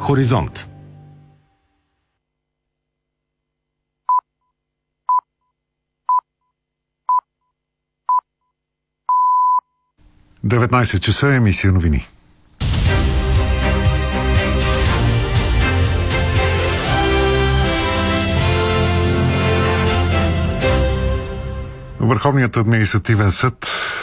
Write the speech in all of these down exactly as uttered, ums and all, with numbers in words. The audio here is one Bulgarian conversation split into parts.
Хоризонт. деветнайсет часа, емисия новини. Върховният административен съд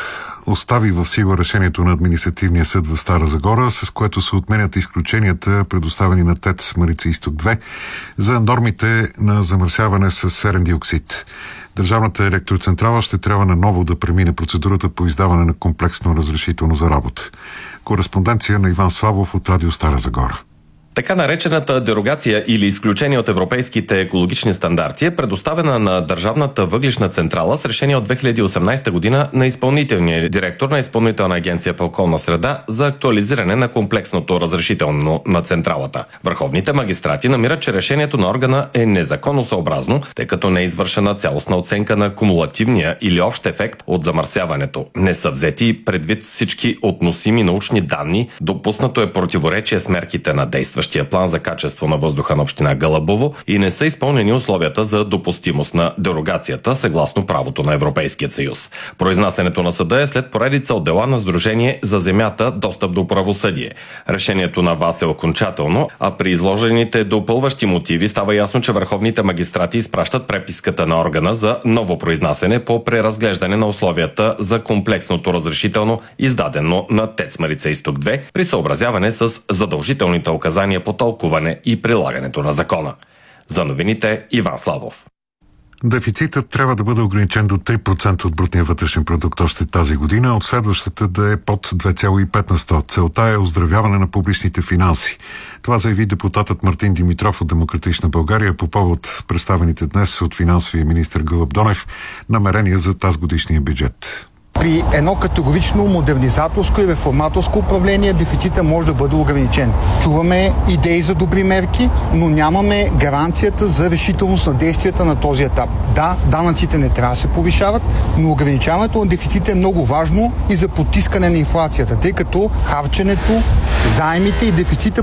остави в сила решението на административния съд в Стара Загора, с което се отменят изключенията, предоставени на ТЕЦ Марица изток две за нормите на замърсяване с серен диоксид. Държавната електроцентрала ще трябва наново да премине процедурата по издаване на комплексно разрешително за работа. Кореспонденция на Иван Славов от Радио Стара Загора. Така наречената дерогация или изключение от европейските екологични стандарти е предоставена на Държавната въглищна централа с решение от две хиляди и осемнадесета година на изпълнителния директор на Изпълнителна агенция по околна среда за актуализиране на комплексното разрешително на централата. Върховните магистрати намират, че решението на органа е незаконосъобразно, тъй като не е извършена цялостна оценка на кумулативния или общ ефект от замърсяването. Не са взети предвид всички относими научни данни, допуснато е противоречие с мерките на действащ план за качество на въздуха на община Гълъбово и не са изпълнени условията за допустимост на дерогацията съгласно правото на Европейския съюз. Произнасянето на съда е след поредица от дела на Сдружение за земята достъп до правосъдие. Решението на ВАС е окончателно, а при изложените допълващи мотиви става ясно, че върховните магистрати изпращат преписката на органа за ново произнасяне по преразглеждане на условията за комплексното разрешително, издадено на ТЕЦ Марица изток две, при съобразяване с задължителните указания по тълкуване и прилагането на закона. За новините Иван Славов. Дефицитът трябва да бъде ограничен до три процента от брутния вътрешен продукт още тази година, от следващата да е под две цяло и пет на сто. Целта е оздравяване на публичните финанси. Това заяви депутатът Мартин Димитров от Демократична България по повод представените днес от финансовия министър Гълъб Донев намерения за тази годишния бюджет. При едно категорично модернизаторско и реформаторско управление дефицита може да бъде ограничен. Чуваме идеи за добри мерки, но нямаме гаранцията за решителност на действията на този етап. Да, данъците не трябва да се повишават, но ограничаването на дефицита е много важно и за потискане на инфлацията, тъй като харченето, заемите и дефицита